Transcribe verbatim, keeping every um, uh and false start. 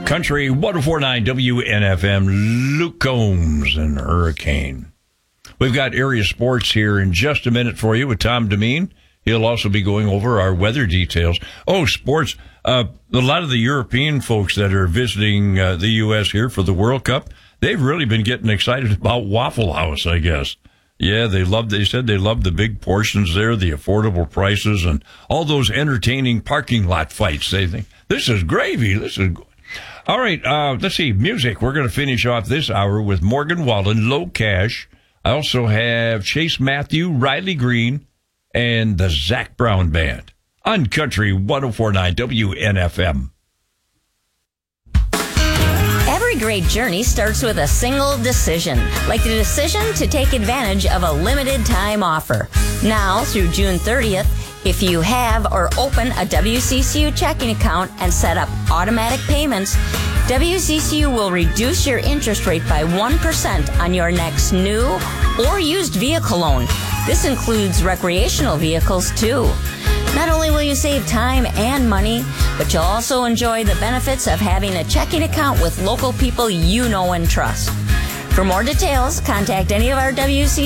Country one oh four point nine W N F M, Luke Combs and Hurricane. We've got area sports here in just a minute for you with Tom Demeen. He'll also be going over our weather details. Oh, sports. Uh, a lot of the European folks that are visiting uh, the U S here for the World Cup, they've really been getting excited about Waffle House, I guess. Yeah, they loved, they said they loved the big portions there, the affordable prices, and all those entertaining parking lot fights. They think, this is gravy. This is good. All right, uh, let's see, music. We're going to finish off this hour with Morgan Wallen, Low Cash. I also have Chase Matthew, Riley Green, and the Zac Brown Band on Country one oh four point nine W N F M. Every great journey starts with a single decision, like the decision to take advantage of a limited time offer. Now, through June thirtieth, if you have or open a W C C U checking account and set up automatic payments, W C C U will reduce your interest rate by one percent on your next new or used vehicle loan. This includes recreational vehicles, too. Not only will you save time and money, but you'll also enjoy the benefits of having a checking account with local people you know and trust. For more details, contact any of our W C C U